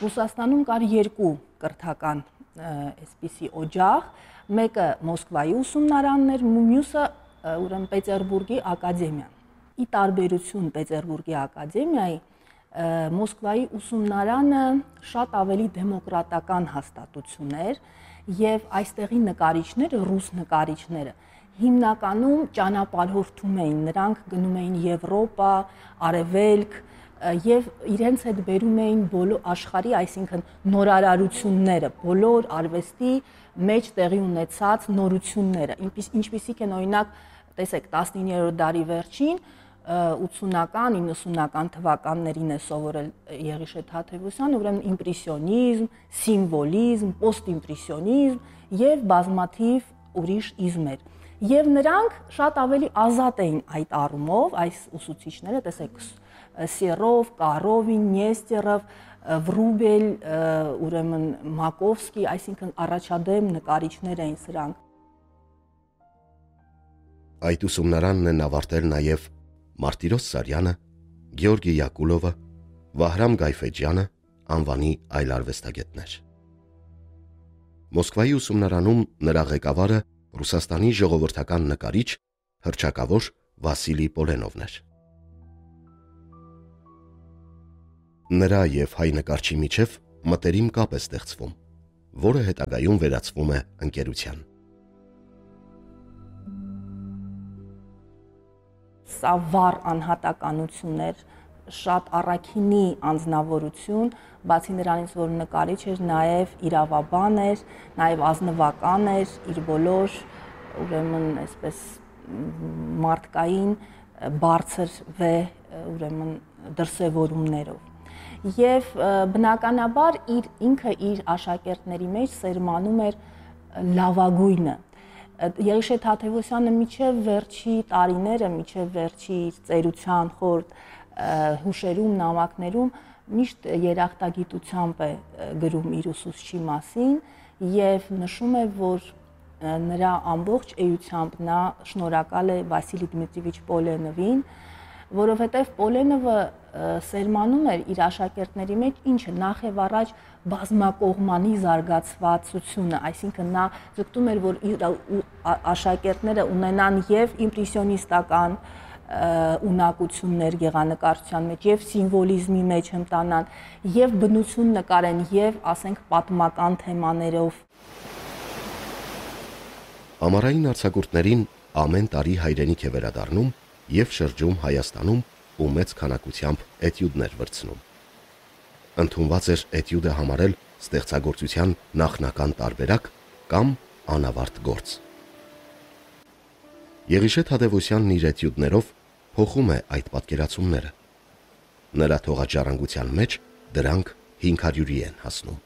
Ռուսաստանում կար երկու կրթական այսպիսի օջախ, մեկը Մոսկվայի ուսումնարանն էր, մյուսը ուրեմն Պետերբուրգի ակադեմիան։ Ի տարբերություն Պետերբուրգի ակադեմիայի, Մոսկվայի ուսումնարանը շատ ավելի դեմոկրատական հաստատություն էր եւ այստեղի նկարիչները, ռուս նկարիչները հիմնականում ճանապարհորդում էին, նրանք գնում էին Եվրոպա, Արևելք եւ իրենց հետ բերում էին բոլոր աշխարհի, այսինքն նորարարությունները, բոլոր արվեստի մեջ տեղի ունեցած նորությունները, ինչպիսիք են օրինակ, տեսեք 19-րդ դարի վերջին 80-ական, 90-ական թվականներին է սովորել Եղիշետ Թադևոսյանը, ուրեմն իմպրեսիոնիզմ, սիմվոլիզմ, պոստիմպրեսիոնիզմ եւ բազմաթիվ ուրիշ իզմեր։ Եվ նրանք շատ ավելի ազատ էին այդ առումով, այս ուսուցիչները, տեսեք, Սերով, Կարովին, Նեստերով, Վրուբել, ուրեմն Մակովսկի, այսինքն առաջադեմ նկարիչներ էին սրանք։ Այդ ուսումնարանն են ավարտել նաև Մարտիրոս Սարյանը, Գեորգի Յակուլովը, Վահրամ Գայֆեջյանը, անվանի այլ արվեստագետներ։ Մոսկվայի ուսումնարանում նրա ղեկավարը Ռուսաստանի ժողովրդական նկարիչ, հռչակավոր Վասիլի Պոլենովն էր։ Նրա եւ հայ նկարչի միջև մտերիմ կապ է ստեղծվում, որը հետագայում վերածվում է ընկերության։ Սա վառ անհատականություն էր, շատ առաքինի անձնավորություն, բացի նրանից, որ նկարիչ էր, նաև իրավաբան էր, նաև ազնվական էր, իր բոլոր, ուրեմն, այսպես մարդկային բարձր ուրեմն դրսևորումներով։ Եվ բնականաբար ինքը իր աշակերտների մեջ սերմանում էր լավագույնը։ Եղիշետ Թադևոսյանը մինչև վերջի տարիները, մինչև վերջի ծերության խորտ հուշերում, նամակներում միշտ երախտագիտությամբ է գրում իր ուսուցչի մասին եւ նշում է, որ նրա ամբողջ էությամբ նա շնորհակալ է Վասիլի Դմիտրիևիչ Պոլենովին, որովհետեւ Պոլենովը սերմանում էր իր աշակերտների մեջ ինչը նախ եւ առաջ բազմակողմանի զարգացվածությունը, այսինքն նա ձգտում էր, որ իր աշակերտները ունենան եւ իմպրեսիոնիստական ունակություններ գեղանկարչության մեջ եւ սիմվոլիզմի մեջ հմտանան եւ բնություն նկարեն եւ ասենք պատմական թեմաներով։ Ամառային արձակուրդներին ամեն տարի հայրենիք է վերադառնում եւ շրջում Հայաստանում ու մեծ քանակությամբ էտյուդներ վրձնում։ Ընդունված էր էտյուդը համարել ստեղծագործության նախնական տարբերակ կամ անավարտ գործ։ Եղիշետ Թադևոսյանն իր էտյուդներով փոխում է այդ պատկերացումները։ Նրա թողաջարանգության մեջ դրանք 500-ի են հասնում։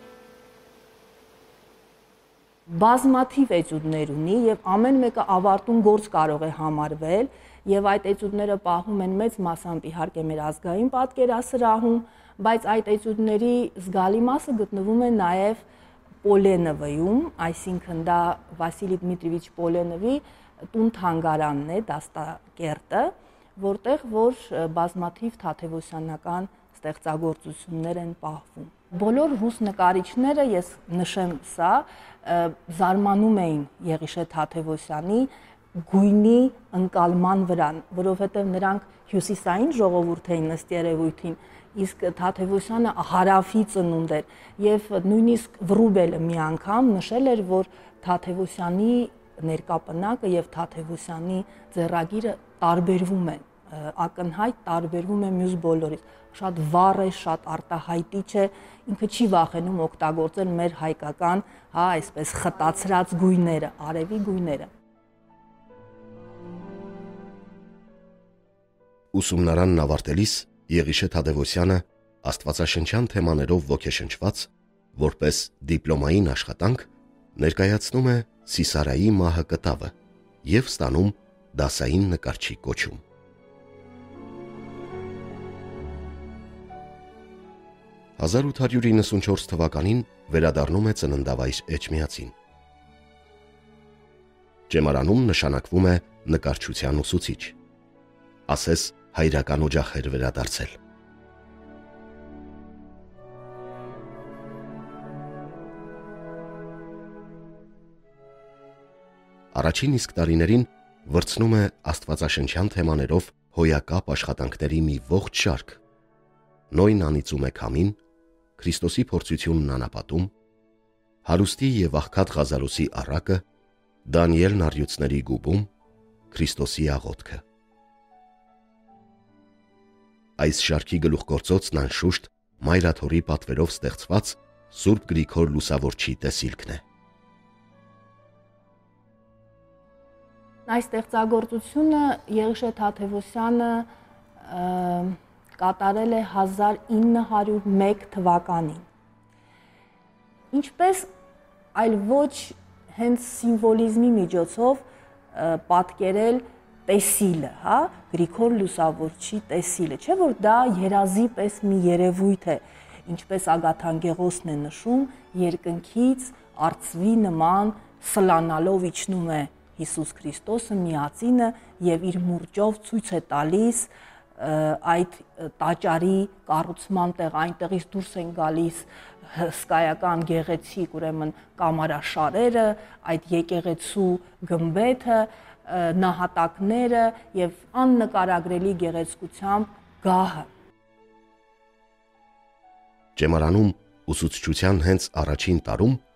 Բազմաթիվ էտյուդներ ունի եւ ամեն մեկը ավարտուն գործ կարող է համարվել եւ այդ էտյուդները պահվում են մեծ մասամբ իհարկե մեր ազգային պատկերասրահում, բայց այդ էտյուդների զգալի մասը գտնվում է նաեւ Պոլենովում, այսինքն դա Վասիլի Դմիտրիևիչ Պոլենովի տուն-թանգարանն է, դաստակերտը, որտեղ որ բազմաթիվ թադևոսյանական ստեղծագործություններ են պահվում։ Բոլոր ռուս նկարիչները, ես նշեմ սա, զարմանում էին Եղիշետ Թադևոսյանի գույնի ընկալման վրա, որովհետև նրանք հյուսիսային ժողովուրդ էին ըստ երևույթին, իսկ Թադևոսյանը հարավի ծնունդ էր եւ նույնիսկ Վրուբելը մի անգամ նշել էր, որ Թադևոսյանի ներկապնակը եւ Թադևոսյանի ձեռագիրը տարբերվում են, ակնհայտ տարբերվում է մյուս բոլորից, շատ վառ է, շատ արտահայտիչ է, ինքը չի վախենում օգտագործել մեր հայկական, այսպես խտացրած գույները, արևի գույները։ Ուսումնարանն ավարտելիս Եղիշետ Թադևոսյանը աստվածաշնչյան թեմաներով ոգեշնչված, որպես դիպլոմային աշխատանք, ներկայացնում է Սիսարայի մահը կտավը եւ ստանում դասային նկարչի կոչում։ 1894 թվականին վերադառնում է ծննդավայր Էջմիածին։ Ճեմարանում նշանակվում է նկարչության ուսուցիչ, ասես հայրական օջախ էր վերադարձել։ առաջին իսկ տարիներին վրձնում է աստվածաշնչյան թեմաներով հոյակապ աշխատանքների մի ողջ շարք. Նոյն անիծում է քամին, Քրիստոսի փորձությունն անապատում, հարուստի եւ աղքատ Ղազարոսի առակը, Դանիելն առյուծների գուբում, Քրիստոսի աղոթքը։ Այս շարքի գլուխգործոցն անշուշտ Մայրաթորի պատվերով ստեղծված Սուրբ Գրիգոր Լուսավորչի տեսիլքն է։ Այս ստեղծագործությունը Եղիշե Թադևոսյանը կատարել է 1901 թվականին։ Ինչպես այլ ոչ հենց սիմվոլիզմի միջոցով պատկերել տեսիլը, հա, Գրիգոր Լուսավորչի տեսիլը, չէ՞ որ դա երազի պես մի երևույթ է, ինչպես Ագաթան Գեղոսն է նշում, երկնքից արծվի նման սլանալով իջնում է Հիսուս Քրիստոսը միածինը եւ իր մուրճով ցույց է տալիս այդ տաճարի կառուցման տեղ, այնտեղից դուրս են գալիս հսկայական գեղեցիկ, ուրեմն կամարաշարերը, այդ եկեղեցու գմբեթը, նահատակները եւ աննկարագրելի գեղեցկությամբ գահը։ Ճեմարանում ուսուցչության հենց առաջին տարում